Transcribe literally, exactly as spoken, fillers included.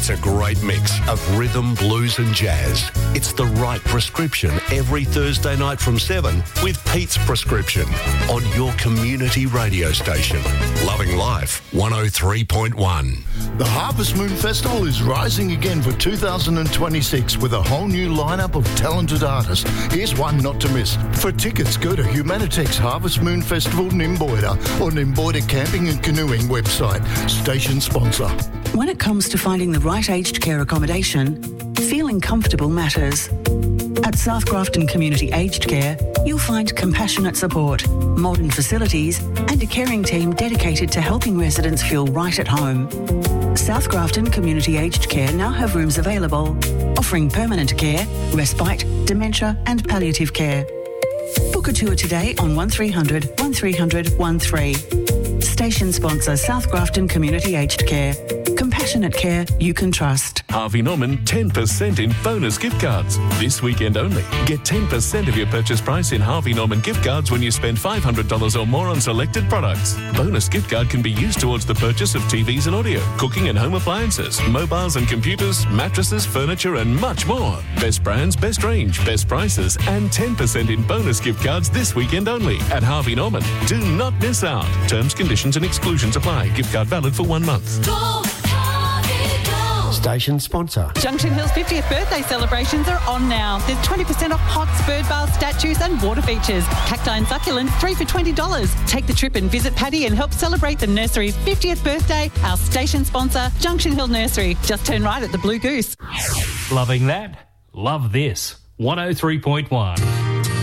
It's a great mix of rhythm, blues and jazz. It's the right prescription every Thursday night from seven with Pete's Prescription on your community radio station. Loving Life one oh three point one. The Harvest Moon Festival is rising again for two thousand twenty-six with a whole new lineup of talented artists. Here's one not to miss. For tickets, go to Humanitech's Harvest Moon Festival Nimboida or Nimboida Camping and Canoeing website. Station sponsor. When it comes to finding the right aged care accommodation, feeling comfortable matters. At South Grafton Community Aged Care, you'll find compassionate support, modern facilities, and a caring team dedicated to helping residents feel right at home. South Grafton Community Aged Care now have rooms available, offering permanent care, respite, dementia, and palliative care. Book a tour today on one three hundred, one three hundred, thirteen. Station sponsor South Grafton Community Aged Care. Compassionate care you can trust. Harvey Norman ten percent in bonus gift cards. This weekend only. Get ten percent of your purchase price in Harvey Norman gift cards when you spend five hundred dollars or more on selected products. Bonus gift card can be used towards the purchase of T Vs and audio, cooking and home appliances, mobiles and computers, mattresses, furniture and much more. Best brands, best range, best prices and ten percent in bonus gift cards this weekend only at Harvey Norman. Do not miss out. Terms, conditions and exclusions apply. Gift card valid for one month. Go! Station sponsor. Junction Hill's fiftieth birthday celebrations are on now. There's twenty percent off pots, bird baths, statues and water features. Cacti and succulents, three for twenty dollars. Take the trip and visit Paddy and help celebrate the nursery's fiftieth birthday. Our station sponsor, Junction Hill Nursery. Just turn right at the Blue Goose. Loving that? Love this. one oh three point one.